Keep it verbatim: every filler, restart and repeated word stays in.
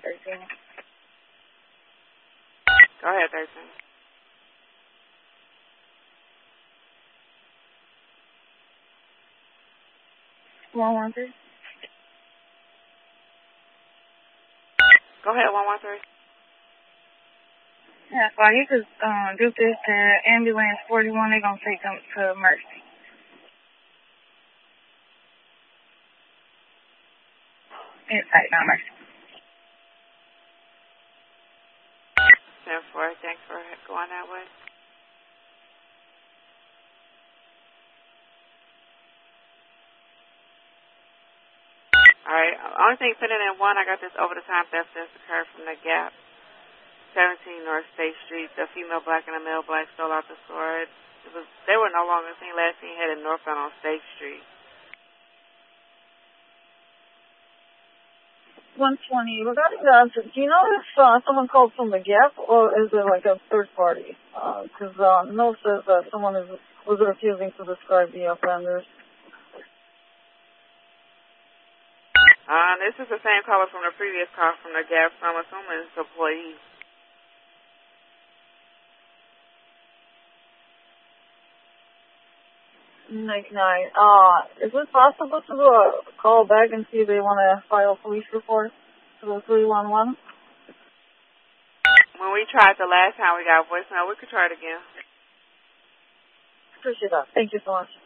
thirteen. Go ahead, thirteen. One one three. Go ahead, one one three. Yeah, well, you could um, do this to ambulance forty-one. They're going to take them to Mercy. Inside, not Mercy. ten four, thanks for going that way. All right, only thing putting in one, I got this over the time theft that's occurred from the Gap. seventeen North State Street. The female black and the male black stole out the store. It was they were no longer seen. Last seen headed northbound on State Street. one twenty. Regarding that, do you know if uh, someone called from the Gap or is it like a third party? Because uh, uh, no says that someone is was refusing to describe the offenders. Uh, this is the same caller from the previous call from the Gap, so I'm assuming it's employees. ninety-nine. Uh, is it possible to uh, call back and see if they want to file a police report to the three one one? When we tried the last time we got voicemail, we could try it again. Appreciate that. Thank you so much.